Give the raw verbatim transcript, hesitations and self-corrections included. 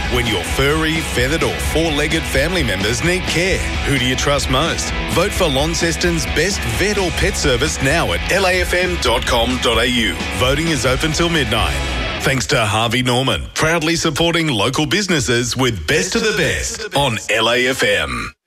When your furry, feathered or four-legged family members need care, who do you trust most? Vote for Launceston's best vet or pet service now at L A F M dot com dot a u. Voting is open till midnight. Thanks to Harvey Norman, proudly supporting local businesses with Best of the Best on L A F M.